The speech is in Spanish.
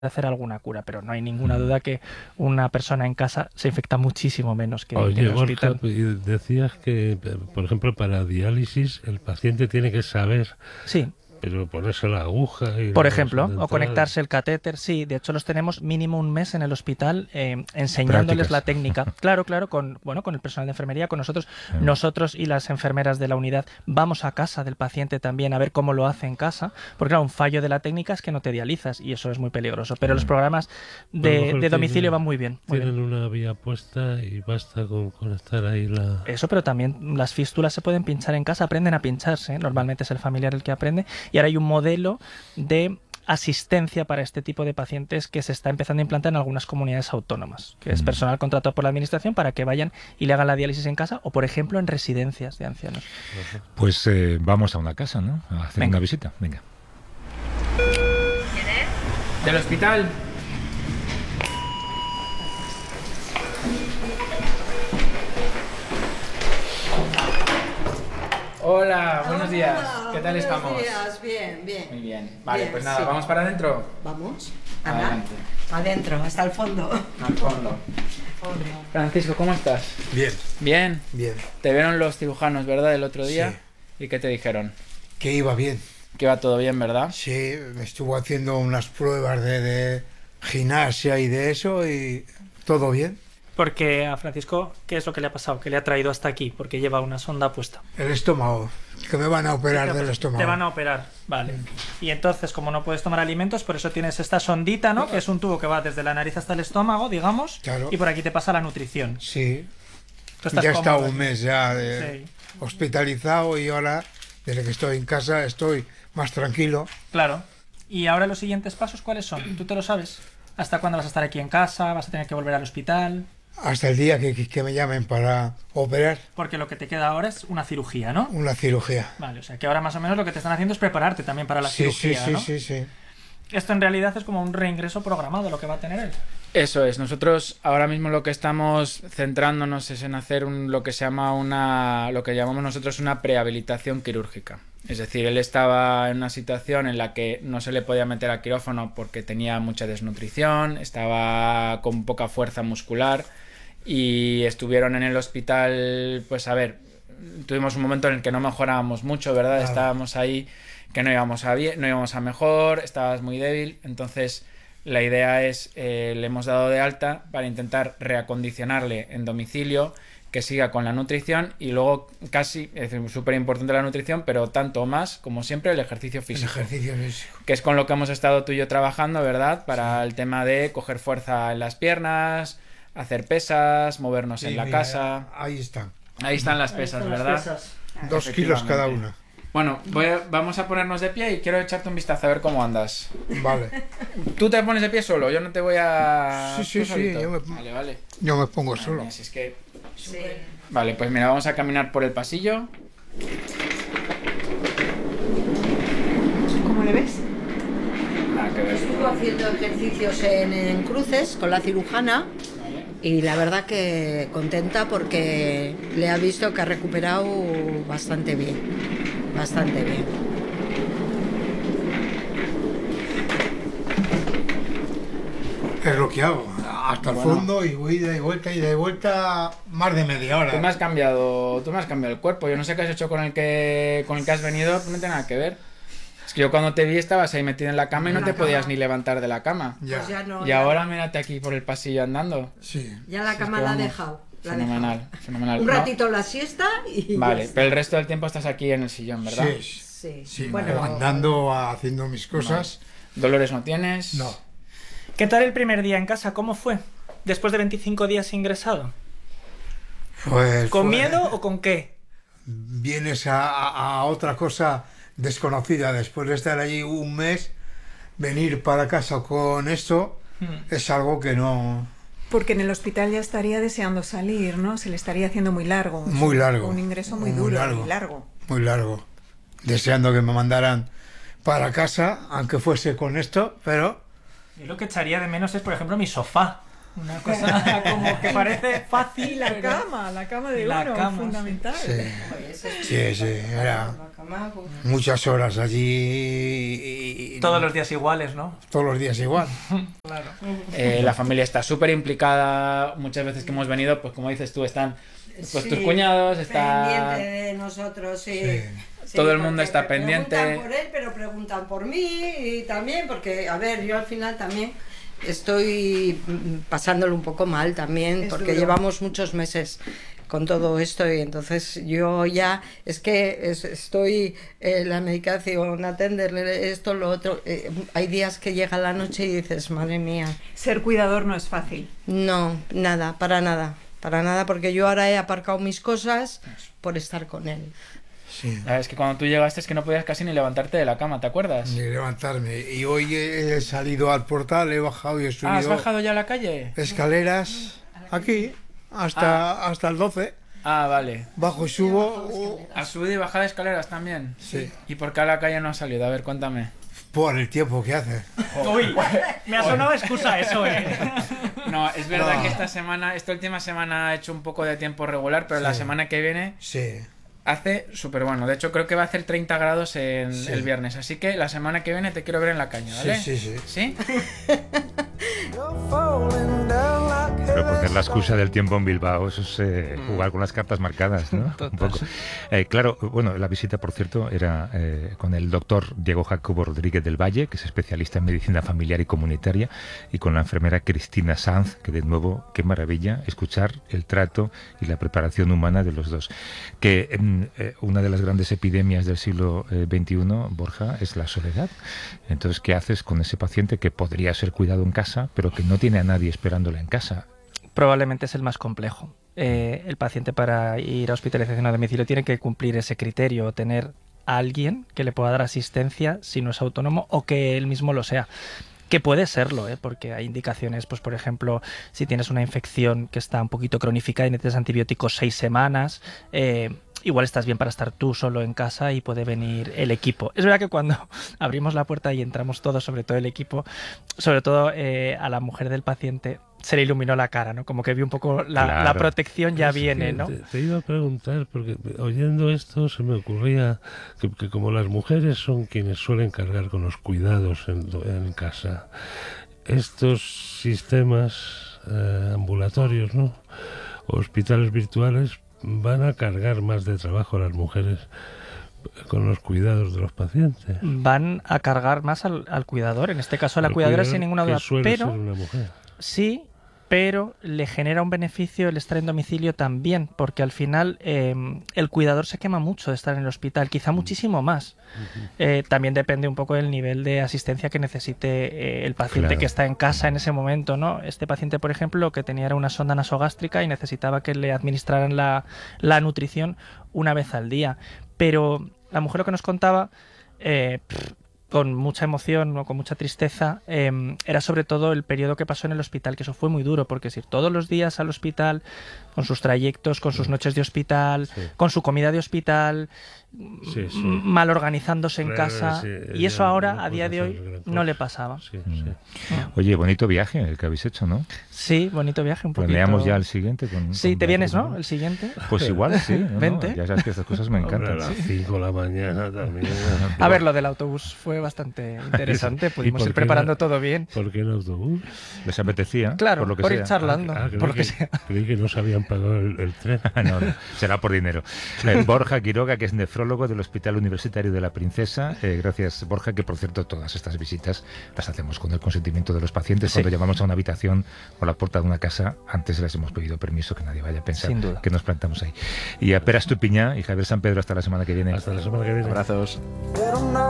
hacer alguna cura, pero no hay ninguna duda que una persona en casa se infecta muchísimo menos que en Oye, el Borja, hospital. decías que, por ejemplo, para diálisis el paciente tiene que saber, Sí, pero ponerse la aguja y por los ejemplo, o dentales. conectarse el catéter, sí, de hecho los tenemos mínimo un mes en el hospital enseñándoles la Prácticas. técnica. Claro, claro, con el personal de enfermería, con nosotros, Ah, nosotros y las enfermeras de la unidad vamos a casa del paciente también a ver cómo lo hace en casa, porque claro, un fallo de la técnica es que no te dializas y eso es muy peligroso, pero los ah. programas A lo mejor de domicilio van muy bien, muy bien. tienen una vía puesta y basta con conectar ahí la... Eso, pero también las fístulas se pueden pinchar en casa, aprenden a pincharse, ¿eh? Normalmente es el familiar el que aprende, y ahora hay un modelo de asistencia para este tipo de pacientes que se está empezando a implantar en algunas comunidades autónomas, que es personal contratado por la administración para que vayan y le hagan la diálisis en casa o, por ejemplo, en residencias de ancianos. Pues vamos a una casa, ¿no? A hacer Venga. una visita. Venga. ¿Del hospital? Hola, buenos días. ¿Qué tal estamos? Buenos días, bien, bien. Muy bien. Vale, Bien, pues nada, sí. ¿vamos para adentro? Vamos. Anda. Adelante. Adentro, hasta el fondo. Al fondo. Francisco, ¿cómo estás? Bien, Bien. bien. Te vieron los cirujanos, ¿verdad? El otro día. ¿Y qué te dijeron? Que iba bien. Que iba todo bien, ¿verdad? Sí, me estuvo haciendo unas pruebas de gimnasia y de eso y todo bien. Porque a Francisco, ¿qué es lo que le ha pasado? Que le ha traído hasta aquí, porque lleva una sonda puesta. El estómago, que me van a operar del estómago. Te van a operar, vale. Y entonces, como no puedes tomar alimentos, por eso tienes esta sondita, ¿no? Que es un tubo que va desde la nariz hasta el estómago, digamos, Claro. y por aquí te pasa la nutrición. Sí, Tú estás ya he estado cómodo un aquí. mes ya Sí. hospitalizado y ahora, desde que estoy en casa, estoy más tranquilo. Claro. Y ahora los siguientes pasos, ¿cuáles son? ¿Tú te lo sabes? ¿Hasta cuándo vas a estar aquí en casa? ¿Vas a tener que volver al hospital? Hasta el día que me llamen para operar Porque lo que te queda ahora es una cirugía, ¿no? una cirugía. Vale, o sea que ahora más o menos lo que te están haciendo es prepararte también para la Sí, cirugía, sí, ¿no? sí, sí. Esto en realidad es como un reingreso programado lo que va a tener él. Eso es, nosotros ahora mismo lo que estamos centrándonos es en hacer lo que se llama lo que llamamos nosotros una prehabilitación quirúrgica. Es decir, él estaba en una situación en la que no se le podía meter al quirófano porque tenía mucha desnutrición, estaba con poca fuerza muscular y estuvieron en el hospital, pues a ver, tuvimos un momento en el que no mejorábamos mucho, ¿verdad? Claro. Estábamos ahí que no íbamos a bien, no íbamos a mejor, estabas muy débil, entonces la idea es, le hemos dado de alta para intentar reacondicionarle en domicilio, que siga con la nutrición y luego casi, es súper importante la nutrición, pero tanto más como siempre el ejercicio El físico, ejercicio físico. que es con lo que hemos estado tú y yo trabajando, ¿verdad? Para el tema de coger fuerza en las piernas, hacer pesas, movernos Sí, en la mira, casa. ahí están. Ahí están las pesas, ¿verdad? 2 kilos cada Efectivamente. una. Bueno, vamos a ponernos de pie y quiero echarte un vistazo a ver cómo andas. Vale. Tú te pones de pie solo, yo no te voy a... Sí, sí, tú sí, solito. yo me- Vale, vale. Yo me pongo Madre solo. mía, si es que... Sí. Vale, pues mira, vamos a caminar por el pasillo. ¿Cómo le ves? Nada que ver. Estuvo haciendo ejercicios en cruces con la cirujana y la verdad que contenta porque le ha visto que ha recuperado bastante bien. Bastante bien. Es lo que hago. Hasta el Bueno. fondo y voy de vuelta y de vuelta más de media hora. Tú me has cambiado el cuerpo. Yo no sé qué has hecho con el que has venido, no tiene nada que ver. Es que yo cuando te vi estabas ahí metido en la cama y no En te la podías cama. ni levantar de la cama. Ya. Pues ya no. Y ahora mírate aquí por el pasillo andando. Sí. Ya la Si es cama que la ha vamos, dejado. La ha Fenomenal, dejado. fenomenal. Un ¿no? ratito la siesta y. Vale, ya está. pero el resto del tiempo estás aquí en el sillón, ¿verdad? Sí. Sí, Sí, bueno, andando, haciendo mis cosas. ¿Dolores no tienes? No. ¿Qué tal el primer día en casa? ¿Cómo fue? Después de 25 días ingresado. Pues ¿Con fue- miedo o con qué? Vienes a otra cosa desconocida. Después de estar allí un mes, venir para casa con esto es algo que no... Porque en el hospital ya estaría deseando salir, ¿no? Se le estaría haciendo muy largo. Muy largo. Un ingreso muy Muy duro largo. y largo. Muy largo. Deseando que me mandaran para casa, aunque fuese con esto, pero Y lo que echaría de menos es, por ejemplo, mi sofá. Una cosa como que parece fácil. Y la cama de uno, fundamental. Sí, era muchas horas allí. Todos los días iguales, ¿no? Todos los días igual. Claro. La familia está súper implicada. Muchas veces que hemos venido, pues como dices tú, están pues tus cuñados, está pendiente de nosotros, sí. Todo el mundo está pendiente. Preguntan por él, pero preguntan por mí y también, porque, a ver, yo al final también estoy pasándolo un poco mal también, porque llevamos muchos meses con todo esto y entonces yo ya estoy la medicación, atenderle esto, lo otro. Hay días que llega la noche y dices, madre mía. Ser cuidador no es fácil. No, nada, para nada, porque yo ahora he aparcado mis cosas por estar con él. Sí. Es que cuando tú llegaste es que no podías casi ni levantarte de la cama, ¿te acuerdas? Ni levantarme. Y hoy he salido al portal, he bajado y he subido. ¿Has bajado ya a la calle? Escaleras aquí hasta el 12. Ah, vale. Bajo y subo. ¿Has subido y bajado escaleras también? Sí. ¿Y por qué a la calle no has salido? A ver, cuéntame. Por el tiempo que hace. Uy, me ha sonado excusa eso, No, es verdad que esta última semana ha hecho un poco de tiempo regular, pero la semana que viene hace súper bueno. De hecho, creo que va a hacer 30 grados el viernes. Así que la semana que viene te quiero ver en la caña, ¿vale? Sí. ¿Sí? Pero poner la excusa del tiempo en Bilbao, eso es jugar con las cartas marcadas, ¿no? Un poco. Claro, bueno, la visita, por cierto, era con el doctor Diego Jacobo Rodríguez del Valle, que es especialista en medicina familiar y comunitaria, y con la enfermera Cristina Sanz, que de nuevo, qué maravilla escuchar el trato y la preparación humana de los dos. Que una de las grandes epidemias del siglo XXI, Borja, es la soledad. Entonces, ¿qué haces con ese paciente que podría ser cuidado en casa, pero que no tiene a nadie esperándola en casa? Probablemente es el más complejo. El paciente, para ir a hospitalización a domicilio, tiene que cumplir ese criterio, tener a alguien que le pueda dar asistencia si no es autónomo o que él mismo lo sea. Que puede serlo, porque hay indicaciones, pues por ejemplo, si tienes una infección que está un poquito cronificada y necesitas antibióticos 6 semanas, igual estás bien para estar tú solo en casa y puede venir el equipo. Es verdad que cuando abrimos la puerta y entramos todos, sobre todo el equipo, sobre todo a la mujer del paciente, se le iluminó la cara, ¿no? Como que vi un poco la protección ya viene, ¿no? Te iba a preguntar, porque oyendo esto se me ocurría que como las mujeres son quienes suelen cargar con los cuidados en casa, estos sistemas ambulatorios, ¿no? Hospitales virtuales van a cargar más de trabajo a las mujeres con los cuidados de los pacientes. Van a cargar más al cuidador, en este caso a la cuidadora sin ninguna duda, pero ser una mujer. Sí, pero le genera un beneficio el estar en domicilio también, porque al final el cuidador se quema mucho de estar en el hospital, quizá muchísimo más. También depende un poco del nivel de asistencia que necesite el paciente que está en casa en ese momento, ¿no? Este paciente, por ejemplo, lo que tenía era una sonda nasogástrica y necesitaba que le administraran la nutrición una vez al día. Pero la mujer lo que nos contaba, con mucha emoción o con mucha tristeza, era sobre todo el periodo que pasó en el hospital, que eso fue muy duro, porque es ir todos los días al hospital, con sus trayectos, con sus noches de hospital, con su comida de hospital, mal organizándose en casa, y eso ahora, a día de hoy, no le pasaba. Oye, bonito viaje el que habéis hecho, ¿no? Sí, bonito viaje, un poquito. ¿Planeamos ya el siguiente? Sí, ¿te vienes, no? ¿El siguiente? Pues igual, sí. Vente. Ya sabes que estas cosas me encantan. Hombre, a las 5 de la mañana también. A ver, lo del autobús fue bastante interesante. Pudimos ir preparando todo bien. ¿Por qué en autobús? ¿Les apetecía? Claro, por lo que por sea. ir charlando. Por lo que sea. Creí que no se habían pagado el tren. No, será por dinero. Borja Quiroga, que es nefrólogo del Hospital Universitario de la Princesa. Gracias, Borja, que por cierto todas estas visitas las hacemos con el consentimiento de los pacientes. Cuando llamamos a una habitación o a la puerta de una casa, antes les hemos pedido permiso, que nadie vaya a pensar que nos plantamos ahí. Y a Pera Estupiñá y Javier San Pedro, hasta la semana que viene. Hasta la semana que viene. Abrazos.